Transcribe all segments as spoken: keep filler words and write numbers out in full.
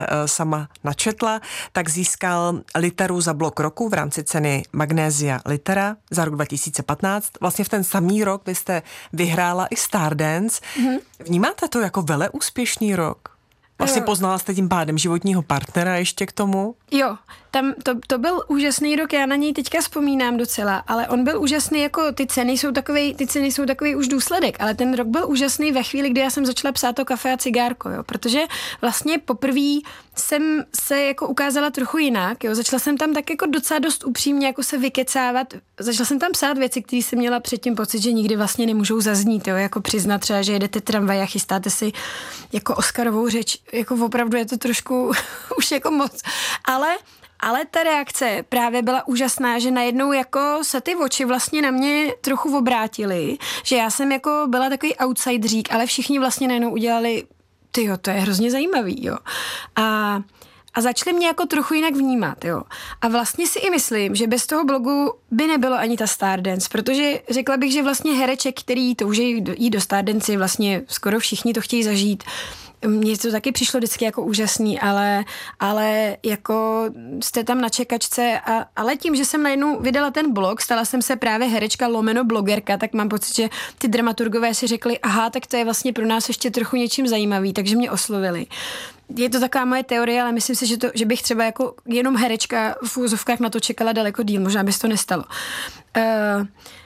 sama načetla, tak získal literu za blok roku v rámci ceny Magnézia Litera za rok dva tisíce patnáct. Vlastně v ten samý rok vy jste vyhrála i Stardance. Mm-hmm. Vnímáte to jako veleúspěšný rok? Vlastně poznala jste tím pádem životního partnera ještě k tomu? Jo, tam to, to byl úžasný rok, já na něj teďka vzpomínám docela, ale on byl úžasný, jako ty ceny jsou takovej, ty ceny jsou takový už důsledek, ale ten rok byl úžasný ve chvíli, kdy já jsem začala psát to Kafe a cigárko, jo, protože vlastně poprvé jsem se jako ukázala trochu jinak, jo, začala jsem tam tak jako docela dost upřímně jako se vykecávat, začala jsem tam psát věci, které jsem měla předtím pocit, že nikdy vlastně nemůžou zaznít, jo, jako přiznat třeba, že jedete tramvaj a chystáte si jako Oscarovou řeč, jako opravdu je to trošku už jako moc, ale Ale ta reakce právě byla úžasná, že najednou jako se ty oči vlastně na mě trochu obrátily, že já jsem jako byla takový outsideřík, ale všichni vlastně najednou udělali, tyjo, to je hrozně zajímavý, jo. A, a začali mě jako trochu jinak vnímat, jo. A vlastně si i myslím, že bez toho blogu by nebylo ani ta Stardance, protože řekla bych, že vlastně hereček, který touží jít do Stardance, vlastně skoro všichni to chtějí zažít. Mně to taky přišlo vždycky jako úžasný, ale, ale jako jste tam na čekačce a, ale tím, že jsem najednou vydala ten blog, stala jsem se právě herečka lomeno blogerka, tak mám pocit, že ty dramaturgové si řekli, aha, tak to je vlastně pro nás ještě trochu něčím zajímavý, takže mě oslovili. Je to taková moje teorie, ale myslím si, že, to, že bych třeba jako jenom herečka v úzovkách na to čekala daleko díl, možná by se to nestalo. Uh,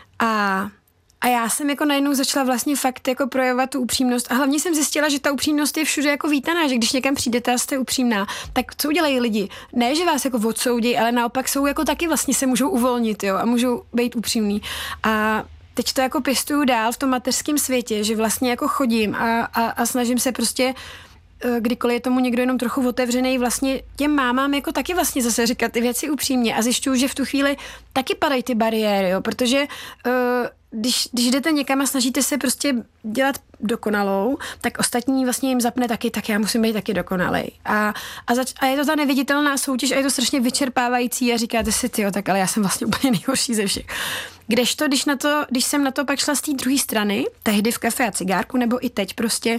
a A já jsem jako najednou začala vlastně fakt jako projevovat tu upřímnost a hlavně jsem zjistila, že ta upřímnost je všude jako vítaná, že když někam přijdete a jste upřímná, tak co udělají lidi? Ne, že vás jako odsoudí, ale naopak jsou jako taky vlastně se můžou uvolnit, jo, a můžou být upřímný. A teď to jako pěstuju dál v tom mateřském světě, že vlastně jako chodím a, a, a snažím se prostě kdykoliv je tomu někdo jenom trochu otevřený, vlastně těm mámám jako taky vlastně zase říkat ty věci upřímně a zjišťuju, že v tu chvíli taky padají ty bariéry, jo, protože uh, když, když jdete někam a snažíte se prostě dělat dokonalou, tak ostatní vlastně jim zapne taky, tak já musím být taky dokonalej. A, a, zač- a je to ta neviditelná soutěž a je to strašně vyčerpávající a říkáte si, tyjo, tak ale já jsem vlastně úplně nejhorší ze všech. Kdežto, když, na to, když jsem na to pak šla z té druhé strany, tehdy v Kafe a cigárku, nebo i teď prostě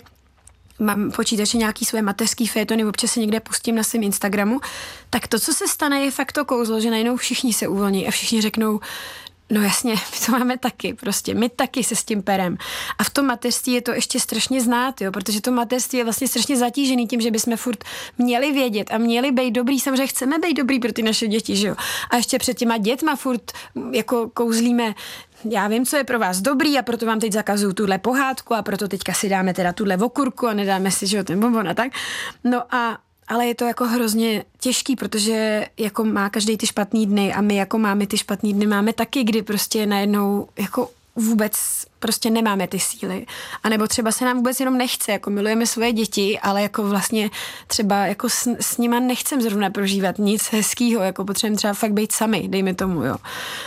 mám počítače nějaký své mateřský fejetony, občas se někde pustím na svém Instagramu, tak to, co se stane, je fakt to kouzlo, že najednou všichni se uvolní a všichni řeknou, no jasně, my to máme taky, prostě, my taky se s tím perem. A v tom mateřství je to ještě strašně znát, jo, protože to mateřství je vlastně strašně zatížený tím, že bychom furt měli vědět a měli být dobrý, samozřejmě chceme být dobrý pro ty naše děti, že jo. A ještě před těma dětma furt jako kouzlíme, já vím, co je pro vás dobrý a proto vám teď zakazuju tuhle pohádku a proto teďka si dáme teda tuhle okurku a nedáme si, že jo, ten bonbon a tak. No a ale je to jako hrozně těžký, protože jako má každý ty špatný dny a my jako máme ty špatný dny máme taky, kdy prostě najednou jako vůbec prostě nemáme ty síly. A nebo třeba se nám vůbec jenom nechce, jako milujeme svoje děti, ale jako vlastně třeba jako s, s nima nechcem zrovna prožívat nic hezkýho, jako potřebujeme třeba fakt být sami, dejme tomu, jo.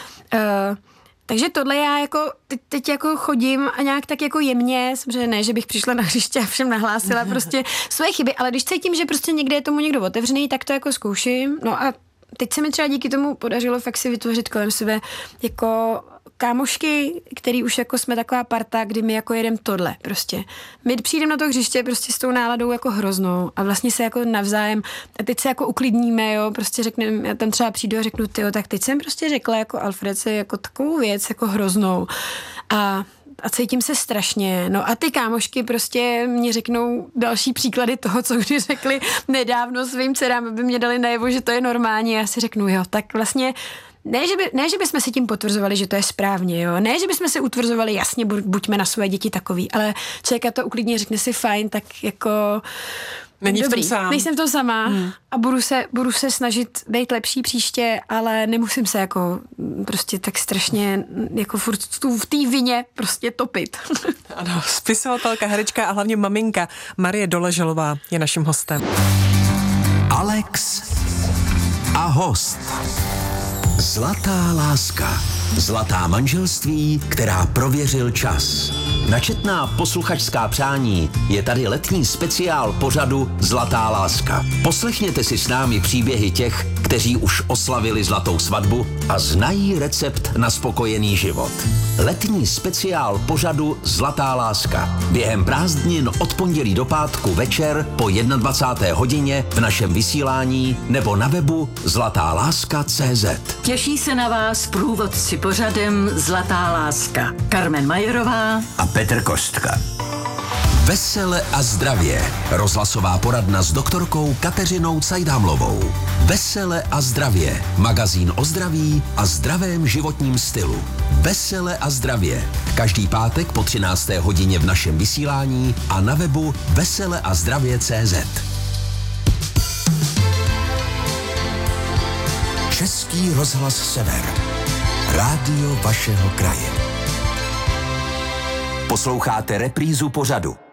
Uh, Takže tohle já jako teď, teď jako chodím a nějak tak jako jemně, samozřejmě ne, že bych přišla na hřiště a všem nahlásila prostě svoje chyby, ale když cítím, že prostě někde je tomu někdo otevřený, tak to jako zkouším. No a teď se mi třeba díky tomu podařilo fakt si vytvořit kolem sebe jako kámošky, který už jako jsme taková parta, kdy my jako jedem tohle prostě. My přijdeme na to hřiště prostě s tou náladou jako hroznou a vlastně se jako navzájem a teď se jako uklidníme, jo, prostě řekneme, já tam třeba přijdu a řeknu, tyjo, tak teď jsem prostě řekla jako Alfredce jako takovou věc jako hroznou a a cítím se strašně. No a ty kámošky prostě mě řeknou další příklady toho, co kdy řekli nedávno svým dcerám, aby mě dali najevo, že to je normální. Já si řeknu, jo, tak vlastně ne, že, by, ne, že bychom si tím potvrzovali, že to je správně, jo. Ne, že bychom si utvrzovali, jasně, buďme na své děti takový, ale člověka to uklidně řekne si fajn, tak jako Není dobrý, v tom sám. Nejsem v tom sama hmm. a budu se, budu se snažit být lepší příště, ale nemusím se jako prostě tak strašně jako furt v té vině prostě topit. Ano, spisovatelka, herečka a hlavně maminka Marie Doleželová je naším hostem. Alex a host. Zlatá láska. Zlatá manželství, která prověřil čas. Načetná posluchačská přání je tady letní speciál pořadu Zlatá láska. Poslechněte si s námi příběhy těch, kteří už oslavili zlatou svatbu a znají recept na spokojený život. Letní speciál pořadu Zlatá láska. Během prázdnin od pondělí do pátku večer po dvacáté jedné hodině v našem vysílání nebo na webu zlatá láska tečka cé zet. Těší se na vás průvodci pořadem Zlatá láska. Karmen Majerová a Petr Kostka. Vesele a zdravě. Rozhlasová poradna s doktorkou Kateřinou Cajdámlovou. Vesele a zdravě. Magazín o zdraví a zdravém životním stylu. Vesele a zdravě. Každý pátek po třinácté hodině v našem vysílání a na webu vesele a zdravě tečka cé zet. Český rozhlas Sever. Rádio vašeho kraje. Posloucháte reprízu pořadu.